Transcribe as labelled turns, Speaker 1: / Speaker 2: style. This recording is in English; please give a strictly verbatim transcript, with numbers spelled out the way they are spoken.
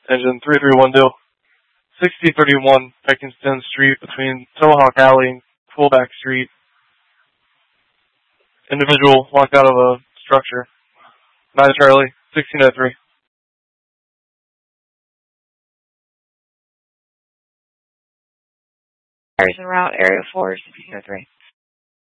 Speaker 1: engine three three one deal. sixty thirty-one Peckinston Street between Tomahawk Alley and Fullback Street. Individual locked out of a structure. nine Charlie, sixteen oh three.
Speaker 2: Fires en route, area four, sixteen oh three.